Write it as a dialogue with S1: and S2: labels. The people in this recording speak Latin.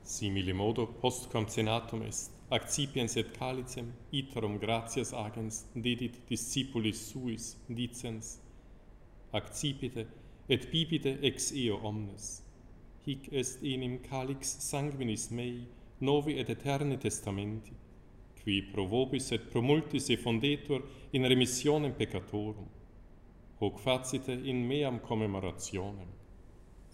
S1: Simile modo postquam cenatum est, accipiens et calicem, iterum gratias agens dedit discipulis suis, dicens, accipite et bibite ex eo omnes. Hic est enim calix sanguinis mei, novi et aeterni testamenti, qui pro vobis et pro multis effundetur in remissionem peccatorum. Hoc facite in meam commemorationem.